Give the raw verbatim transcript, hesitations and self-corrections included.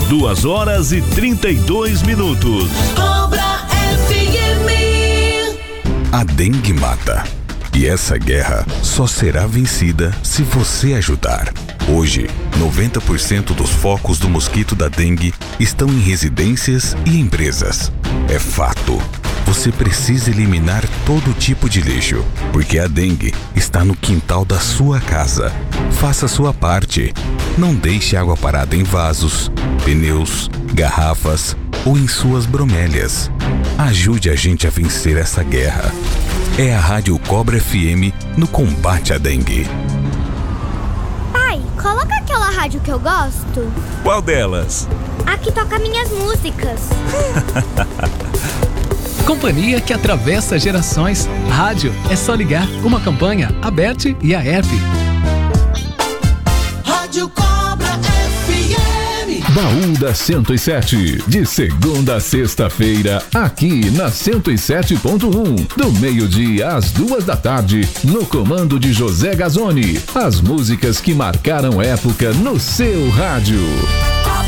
duas horas e trinta e dois minutos. Cobra F M. A dengue mata. E essa guerra só será vencida se você ajudar. Hoje, noventa por cento dos focos do mosquito da dengue estão em residências e empresas. É fato. Você precisa eliminar todo tipo de lixo, porque a dengue está no quintal da sua casa. Faça a sua parte. Não deixe água parada em vasos, pneus, garrafas ou em suas bromélias. Ajude a gente a vencer essa guerra. É a Rádio Cobra F M no combate à dengue. Pai, coloca aquela rádio que eu gosto. Qual delas? A que toca minhas músicas. Companhia que atravessa gerações. Rádio é só ligar. Uma campanha, a Bet e a app. Rádio Cobra F M. Baú da cento e sete, de segunda a sexta-feira, aqui na cento e sete ponto um, do meio-dia às duas da tarde, no comando de José Gazzoni. As músicas que marcaram época no seu rádio.